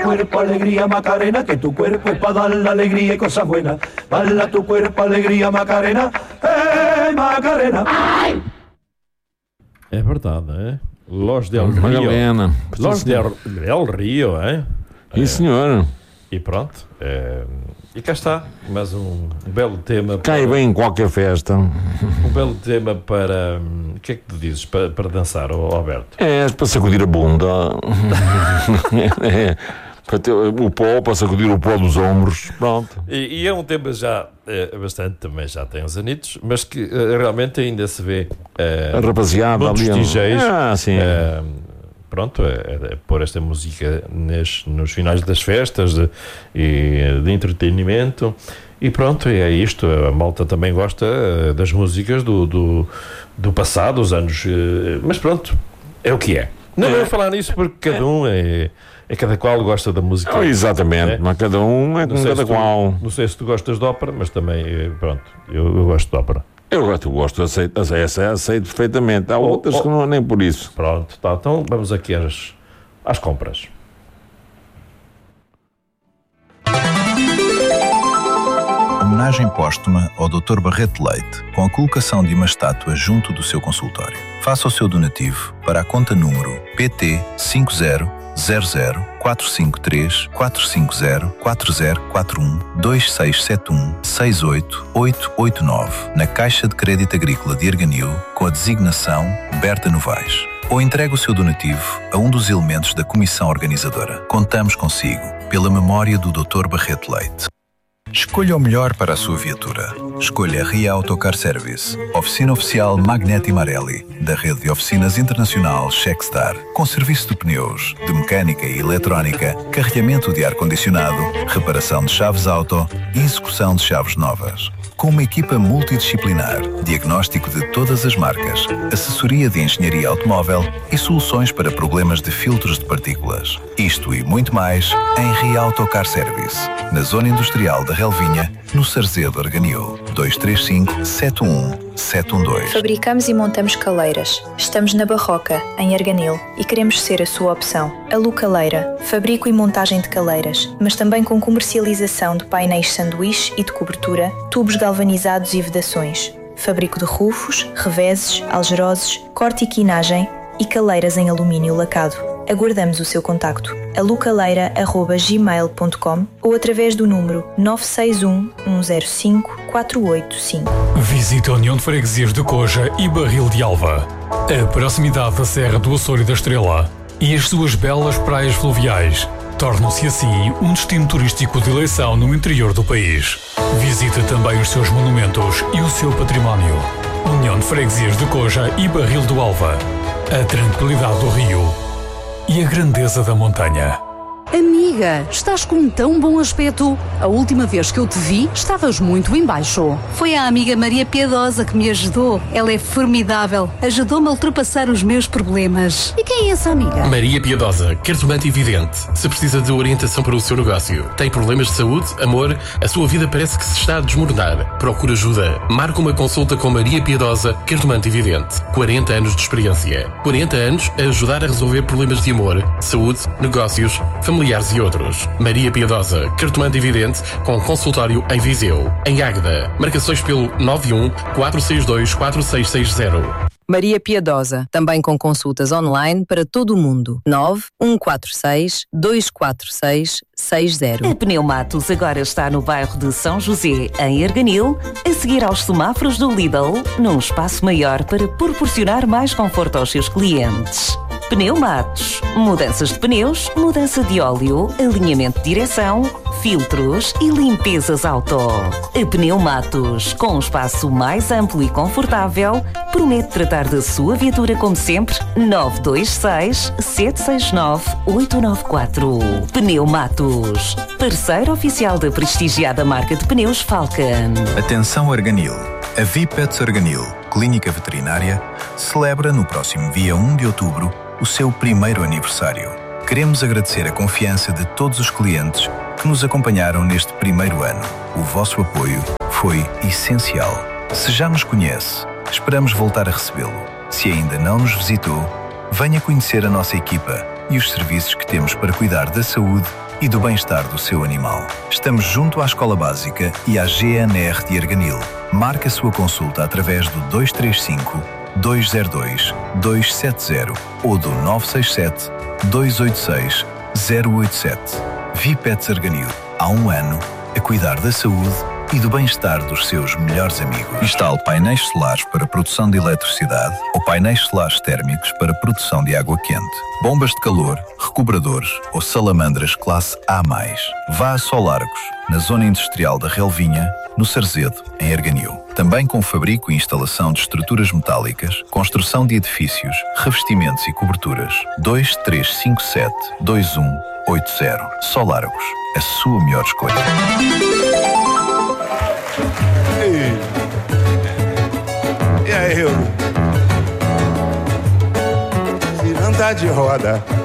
cuerpo alegría Macarena, que tu cuerpo es para dar la alegría y cosas buenas. Baila tu cuerpo alegría Macarena, Macarena. É verdade, é? Los del Rio. Magalena. Los del Rio, é? Sim, senhor. E pronto. E cá está, mais um belo tema. Cai bem em qualquer festa. Um belo tema para. O que é que tu dizes para dançar, Alberto? É, para sacudir a bunda. Para ter o pó, para sacudir o pó dos ombros. Pronto. E é um tema já bastante, também já tem uns anitos, mas que realmente ainda se vê. A rapaziada ali. Sim. Pronto, é pôr esta música nos finais das festas de entretenimento e pronto, é isto. A malta também gosta das músicas do passado, dos anos, mas pronto, é o que é. Não vou falar nisso porque cada um cada qual gosta da música. Exatamente, mas cada um é com cada qual. Não sei se tu gostas de ópera, mas também, pronto, eu gosto de ópera. Eu gosto, aceito perfeitamente. Há outras que não é nem por isso. Pronto, tá, então vamos aqui às compras. Homenagem póstuma ao Dr. Barreto Leite, com a colocação de uma estátua junto do seu consultório. Faça o seu donativo para a conta número PT 5000-453-4041-2671-68889 na Caixa de Crédito Agrícola de Arganil com a designação Berta Novaes. Ou entregue o seu donativo a um dos elementos da comissão organizadora. Contamos consigo, pela memória do Dr. Barreto Leite. Escolha o melhor para a sua viatura. Escolha Ria Autocar Service, oficina oficial Magneti Marelli, da rede de oficinas internacional Checkstar, com serviço de pneus, de mecânica e eletrónica, carregamento de ar-condicionado, reparação de chaves auto e execução de chaves novas. Com uma equipa multidisciplinar, diagnóstico de todas as marcas, assessoria de engenharia automóvel e soluções para problemas de filtros de partículas. Isto e muito mais em Ria Autocar Service, na Zona Industrial da Relvinha, no Sarzedo Arganil, 235-71712. Fabricamos e montamos caleiras. Estamos na Barroca, em Arganil, e queremos ser a sua opção. A Lu Caleira, fabrico e montagem de caleiras, mas também com comercialização de painéis sanduíche e de cobertura, tubos galvanizados e vedações. Fabrico de rufos, reveses, algeroses, corte e quinagem e caleiras em alumínio lacado. Aguardamos o seu contacto. alucaleira@gmail.com ou através do número 961 105 485. Visite a União de Freguesias de Coja e Barril de Alva. A proximidade da Serra do Açor e da Estrela e as suas belas praias fluviais tornam-se assim um destino turístico de eleição no interior do país. Visite também os seus monumentos e o seu património. União de Freguesias de Coja e Barril do Alva. A tranquilidade do rio e a grandeza da montanha. Amiga, estás com um tão bom aspecto. A última vez que eu te vi, estavas muito em baixo. Foi a amiga Maria Piedosa que me ajudou. Ela é formidável. Ajudou-me a ultrapassar os meus problemas. E quem é essa amiga? Maria Piedosa, cartomante e vidente. Se precisa de orientação para o seu negócio, tem problemas de saúde, amor, a sua vida parece que se está a desmoronar. Procura ajuda. Marca uma consulta com Maria Piedosa, cartomante e vidente. 40 anos de experiência. 40 anos a ajudar a resolver problemas de amor, saúde, negócios, familiares e outros. Maria Piedosa, cartomante e vidente, com consultório em Viseu. Em Águeda, marcações pelo 91 462 4660. Maria Piedosa, também com consultas online para todo o mundo. 9-146-246-60. A Pneumatos agora está no bairro de São José, em Arganil, a seguir aos semáforos do Lidl, num espaço maior para proporcionar mais conforto aos seus clientes. Pneumatos, mudanças de pneus, mudança de óleo, alinhamento de direção, filtros e limpezas auto. A Pneumatos, com um espaço mais amplo e confortável, promete tratar da sua viatura como sempre. 926-769-894. Pneumatos, parceiro oficial da prestigiada marca de pneus Falcon. Atenção Arganil. A Vipets Arganil, clínica veterinária, celebra no próximo dia 1 de outubro o seu primeiro aniversário. Queremos agradecer a confiança de todos os clientes que nos acompanharam neste primeiro ano. O vosso apoio foi essencial. Se já nos conhece, esperamos voltar a recebê-lo. Se ainda não nos visitou, venha conhecer a nossa equipa e os serviços que temos para cuidar da saúde e do bem-estar do seu animal. Estamos junto à Escola Básica e à GNR de Arganil. Marque a sua consulta através do 235-202-270 ou do 967-286-087. Vipets Arganil. Há um ano a cuidar da saúde e do bem-estar dos seus melhores amigos. Instale painéis solares para produção de eletricidade ou painéis solares térmicos para produção de água quente, bombas de calor, recobradores ou salamandras classe A+. Vá a Solargos, na zona industrial da Relvinha, no Sarzedo, em Arganil. Também com fabrico e instalação de estruturas metálicas, construção de edifícios, revestimentos e coberturas. 2357-2180. Solargos, a sua melhor escolha. E aí, eu? Ciranda de roda.